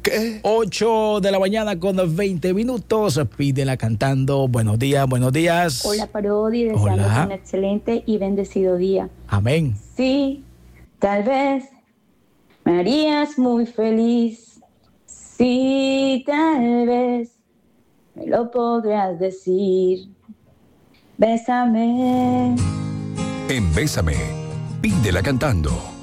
¿Qué? 8 de la mañana con 20 minutos. Pídela cantando. Buenos días, buenos días. Hola, Parodi, deseándote un excelente y bendecido día. Amén. Sí, tal vez me harías muy feliz. Sí, tal vez me lo podrás decir. Bésame. En Bésame, pídela cantando.